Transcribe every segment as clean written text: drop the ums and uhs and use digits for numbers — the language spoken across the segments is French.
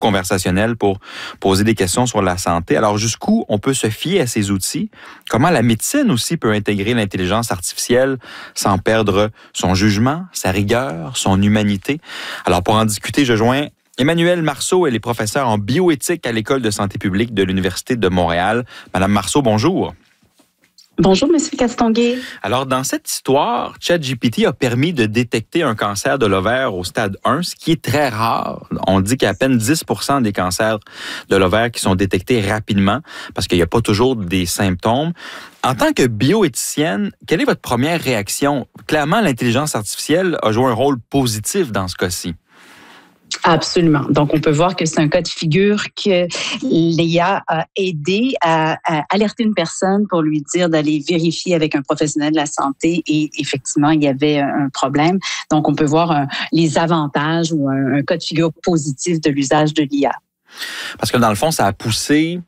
conversationnel pour poser des questions sur la santé. Alors, jusqu'où on peut se fier à ces outils? Comment la médecine aussi peut intégrer l'intelligence artificielle sans perdre son jugement, sa rigueur, son humanité? Alors, pour en discuter, je joins Emmanuelle Marceau. Elle est professeure en bioéthique à l'École de santé publique de l'Université de Montréal. Madame Marceau, bonjour. Bonjour, M. Castonguay. Alors, dans cette histoire, ChatGPT a permis de détecter un cancer de l'ovaire au stade 1, ce qui est très rare. On dit qu'il y a à peine 10% des cancers de l'ovaire qui sont détectés rapidement parce qu'il n'y a pas toujours des symptômes. En tant que bioéthicienne, quelle est votre première réaction? Clairement, l'intelligence artificielle a joué un rôle positif dans ce cas-ci. Absolument. Donc, on peut voir que c'est un cas de figure que l'IA a aidé à alerter une personne pour lui dire d'aller vérifier avec un professionnel de la santé et effectivement, il y avait un problème. Donc, on peut voir les avantages ou un cas de figure positif de l'usage de l'IA. Parce que dans le fond, ça a poussé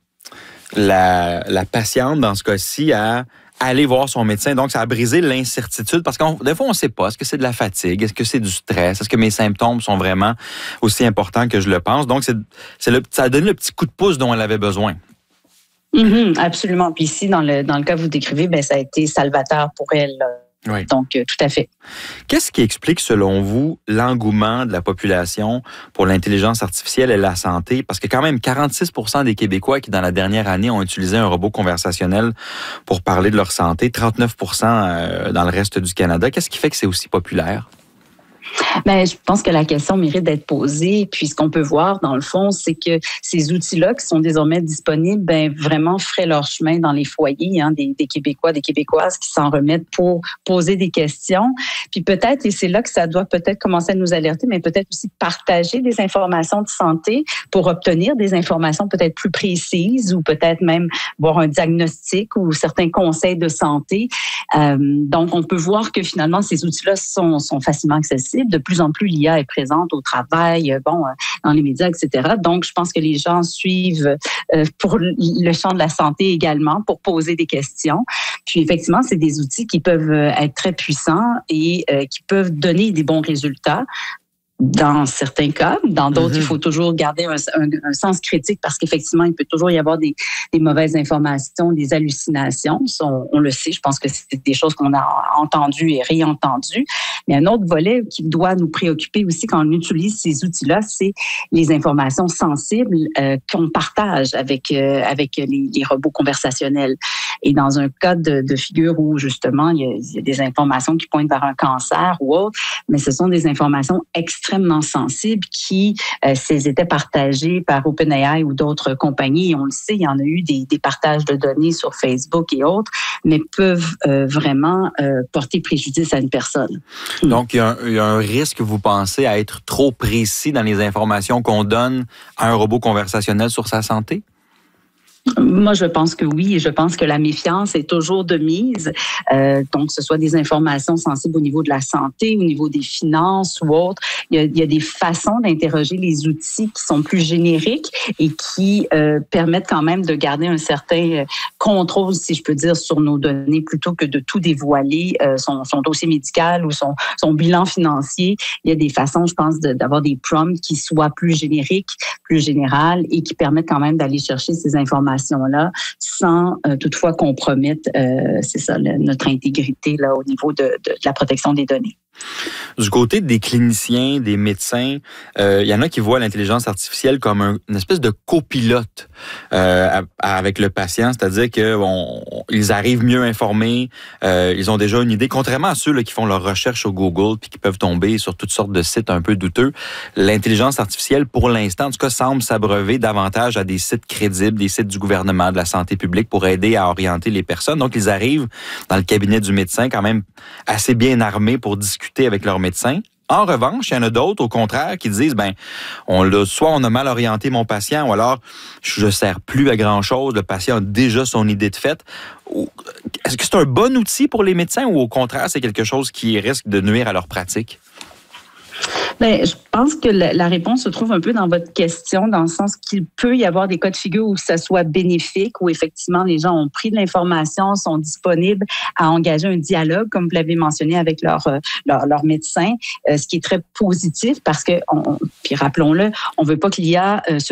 la patiente, dans ce cas-ci, à aller voir son médecin. Donc, ça a brisé l'incertitude parce que des fois, on ne sait pas. Est-ce que c'est de la fatigue? Est-ce que c'est du stress? Est-ce que mes symptômes sont vraiment aussi importants que je le pense? Donc, ça a donné le petit coup de pouce dont elle avait besoin. Absolument. Puis ici, dans le cas que vous décrivez, ça a été salvateur pour elle. Oui. Donc, tout à fait. Qu'est-ce qui explique, selon vous, l'engouement de la population pour l'intelligence artificielle et la santé? Parce que quand même, 46% des Québécois qui, dans la dernière année, ont utilisé un robot conversationnel pour parler de leur santé, 39% dans le reste du Canada. Qu'est-ce qui fait que c'est aussi populaire? Je pense que la question mérite d'être posée. Puis, ce qu'on peut voir, dans le fond, c'est que ces outils-là qui sont désormais disponibles, vraiment feraient leur chemin dans les foyers des Québécois, des Québécoises qui s'en remettent pour poser des questions. Puis peut-être, et c'est là que ça doit peut-être commencer à nous alerter, mais peut-être aussi partager des informations de santé pour obtenir des informations peut-être plus précises ou peut-être même voir un diagnostic ou certains conseils de santé. Donc, on peut voir que finalement, ces outils-là sont facilement accessibles. De plus en plus, l'IA est présente au travail, dans les médias, etc. Donc, je pense que les gens suivent pour le champ de la santé également, pour poser des questions. Puis, effectivement, c'est des outils qui peuvent être très puissants et qui peuvent donner des bons résultats. Dans certains cas, dans d'autres, il faut toujours garder un sens critique parce qu'effectivement, il peut toujours y avoir des mauvaises informations, des hallucinations. Ça, on le sait, je pense que c'est des choses qu'on a entendues et réentendues. Mais un autre volet qui doit nous préoccuper aussi quand on utilise ces outils-là, c'est les informations sensibles qu'on partage avec les robots conversationnels. Et dans un cas de figure où, justement, il y a des informations qui pointent vers un cancer ou autre, mais ce sont des informations extrêmement sensibles qui, s'ils étaient partagés par OpenAI ou d'autres compagnies, et on le sait, il y en a eu des partages de données sur Facebook et autres, mais peuvent vraiment porter préjudice à une personne. Donc, il y a un risque, vous pensez, à être trop précis dans les informations qu'on donne à un robot conversationnel sur sa santé? Moi, je pense que oui, et je pense que la méfiance est toujours de mise. Donc, que ce soit des informations sensibles au niveau de la santé, au niveau des finances ou autres. Il y a des façons d'interroger les outils qui sont plus génériques et qui permettent quand même de garder un certain contrôle, si je peux dire, sur nos données, plutôt que de tout dévoiler, son dossier médical ou son bilan financier. Il y a des façons, je pense, d'avoir des prompts qui soient plus génériques, plus générales et qui permettent quand même d'aller chercher ces informations là sans toutefois compromettre notre intégrité là au niveau de la protection des données. Du côté des cliniciens, des médecins, il y en a qui voient l'intelligence artificielle comme une espèce de copilote avec le patient, c'est-à-dire qu'ils arrivent mieux informés, ils ont déjà une idée, contrairement à ceux là, qui font leur recherche sur Google puis qui peuvent tomber sur toutes sortes de sites un peu douteux. L'intelligence artificielle, pour l'instant, en tout cas, semble s'abreuver davantage à des sites crédibles, des sites du gouvernement, de la santé publique pour aider à orienter les personnes. Donc, ils arrivent dans le cabinet du médecin quand même assez bien armés pour discuter avec leur médecin. En revanche, il y en a d'autres, au contraire, qui disent, soit on a mal orienté mon patient, ou alors je ne sers plus à grand-chose, le patient a déjà son idée de fait. Est-ce que c'est un bon outil pour les médecins ou au contraire, c'est quelque chose qui risque de nuire à leur pratique? Bien, je pense que la réponse se trouve un peu dans votre question, dans le sens qu'il peut y avoir des cas de figure où ça soit bénéfique, où effectivement les gens ont pris de l'information, sont disponibles à engager un dialogue, comme vous l'avez mentionné, avec leur médecin, ce qui est très positif parce que, puis rappelons-le, on veut pas que l'IA se